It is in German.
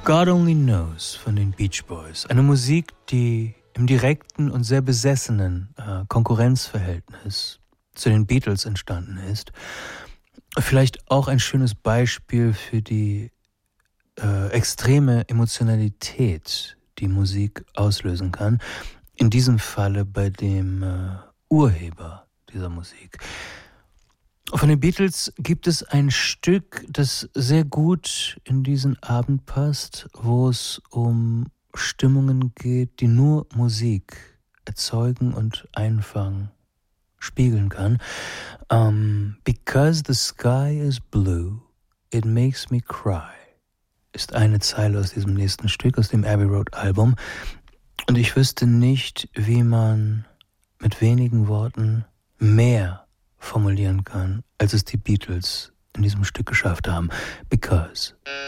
God Only Knows von den Beach Boys. Eine Musik, die im direkten und sehr besessenen Konkurrenzverhältnis zu den Beatles entstanden ist. Vielleicht auch ein schönes Beispiel für die extreme Emotionalität, die Musik auslösen kann. In diesem Falle bei dem Urheber dieser Musik. Von den Beatles gibt es ein Stück, das sehr gut in diesen Abend passt, wo es um Stimmungen geht, die nur Musik erzeugen und einfangen, spiegeln kann. Because the sky is blue, it makes me cry, ist eine Zeile aus diesem nächsten Stück, aus dem Abbey Road Album. Und ich wüsste nicht, wie man mit wenigen Worten mehr formulieren kann, als es die Beatles in diesem Stück geschafft haben. Because